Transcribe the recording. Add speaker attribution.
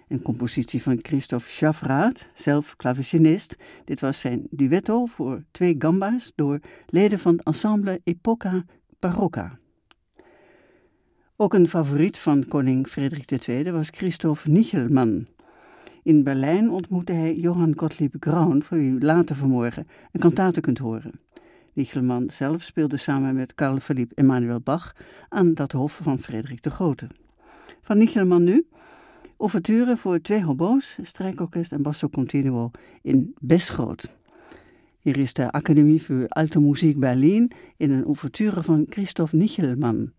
Speaker 1: Een compositie van Christophe Chavraat, zelf clavecinist. Dit was zijn duetto voor 2 gamba's door leden van het ensemble Epoca Barocca. Ook een favoriet van koning Frederik II was Christoph Nichelmann. In Berlijn ontmoette hij Johann Gottlieb Graun, van wie u later vanmorgen een kantate kunt horen. Nichelmann zelf speelde samen met Carl Philipp Emanuel Bach aan dat hof van Frederik de Grote. Van Nichelmann nu ouverture voor 2 hobo's, strijkorkest en basso continuo in Besgroot. Hier is de Academie für Alte Musik Berlin in een ouverture van Christoph Nichelmann.